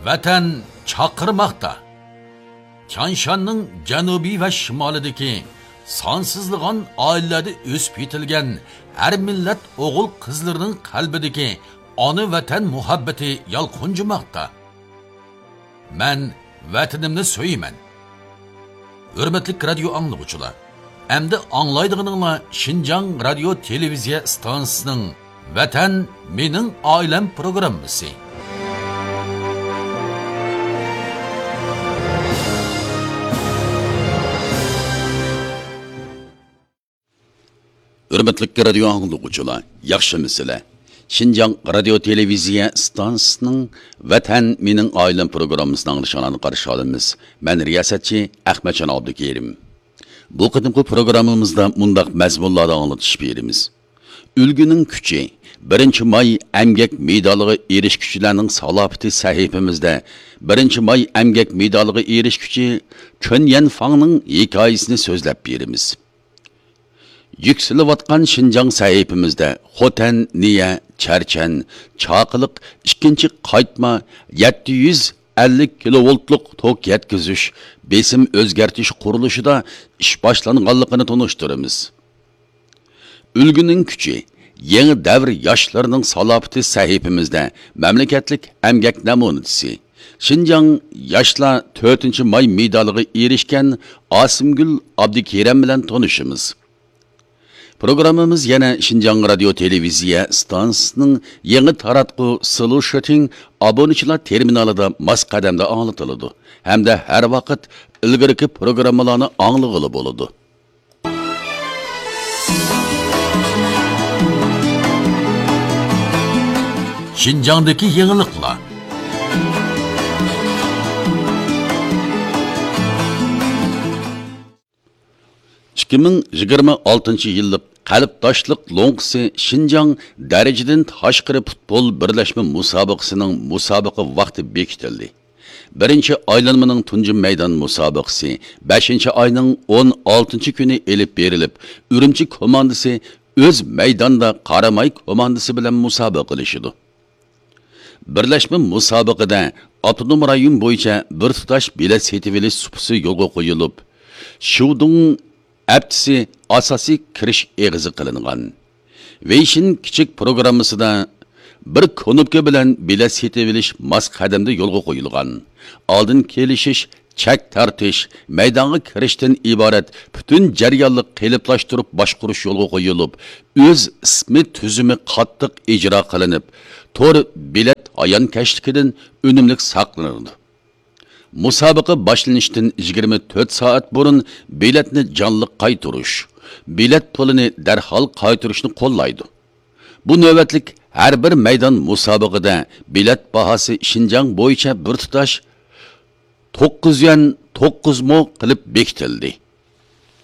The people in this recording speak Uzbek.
Vatan chaqirmoqda. Tianshanning janubiy va shimolidagi sonsizlig'on oilalarda o'sib yetilgan har millat o'g'il qizlarining qalbidagi ona vatan muhabbati yalqunjimoqda. Men vatanimni so'yman. Hurmatli radio anglovchilar, endi anglaydiganinglar Xinjiang radio televiziya stansiyasining Vatan mening oilam programmasi. Hürmetli radio anglaguvchilar, yaxshimisizlar? Xinjiang radio televiziya stansiyasining Vatan mening oilam programmasining anglashini qarshi olamiz. Men riyosatchi Ahmadjon Abdukerim. Bu qadimgi programmamizda mundaq mazmunlarni anglatish beramiz. Ulguning kuchi 1-may emgak medaliga erishguchilarning salobati sahifamizda 1-may emgak medaliga erishguchi Chun Yanfangning hikoyasini so'zlab beramiz. Yükselivatkan Xinjiang sahifimizde Xotan, Niye, Çerçen, Çaqılık, ikinci qaytma 750 kilovoltluk tok yetkizüş, besim özgertiş kuruluşuda iş başlanğanlığını tonuşturumuz. Ülgünün küçü, yeni devr yaşlarının salabati sahifimizde memleketlik emgek namunisi. Xinjiang yaşla 4. may medalığı erişken Asimgül Abdukerim bilen tonuşumuz. Programımız yana Xinjiang radio televiziya stansiyasining yangi taratqu solution abonechilar terminalida mas qadamda anglitıladi hamda har vaqt ilgirki programmalarni anglag'ili bo'ladi. Xinjiangdagi yangiliklar. Kimin 26 yıllık qalb taşlıq lonqisi Xinjiang darajadan tashqari futbol birlashma musobaqasining musobaqa vaqti bekitildi. Birinchi aylanmaning tunji maydon musobaqasi 5-oyning 16-kuni elib berilib, Urumchi komandasi o'z maydonda Qaramay komandasi bilan musobaqalashadi. Birlashma musobaqada avtonom rayon bo'yicha bir tutash bilet setib olish supsi yo'lga qo'yilib, Shudong Әптісі асасы кіріш еғізі қылынған. Вейшін кичік программысыда bir konupke bilen bilet seteviliş mas qadamda yolga qo'yilgan. Oldin kelişiş, çek tartish, maydonga kirishdan iborat bütün jarayonlik qeliplashtirib boshqarish yo'lga qo'yilib, o'z ismi tuzumi qattiq ijro qilinib, to'r bilet ayon kashligidan unumli saqlanadi. Musobaqa boshlanishdan 24 soat burun biletni jonli qaytirish, bilet pulini darhol qaytirishni qo'llaydi. Bu navbatlik har bir maydon musobaqada bilet bahosi Xinjiang bo'yicha bir tutash 9 yuan 9 mo qilib bekitildi.